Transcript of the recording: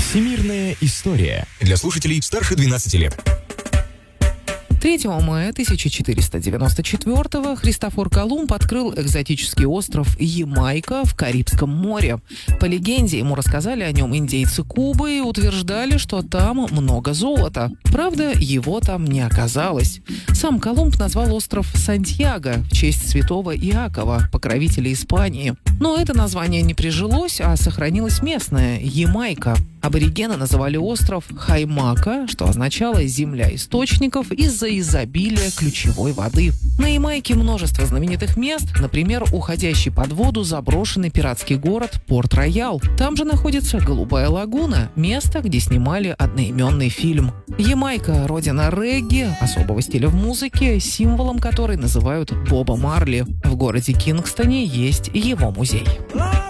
Всемирная история. Для слушателей старше 12 лет. 3 мая 1494-го Христофор Колумб открыл экзотический остров Ямайка в Карибском море. По легенде, ему рассказали о нем индейцы Кубы и утверждали, что там много золота. Правда, его там не оказалось. Сам Колумб назвал остров Сантьяго в честь святого Иакова, покровителя Испании. Но это название не прижилось, а сохранилось местное – Ямайка. Аборигены называли остров Хаймака, что означало «земля источников» из-за изобилия ключевой воды. На Ямайке множество знаменитых мест, например, уходящий под воду заброшенный пиратский город Порт-Роял. Там же находится Голубая лагуна, место, где снимали одноименный фильм. Ямайка – родина регги, особого стиля в музыке, символом которой называют Боба Марли. В городе Кингстоне есть его музей.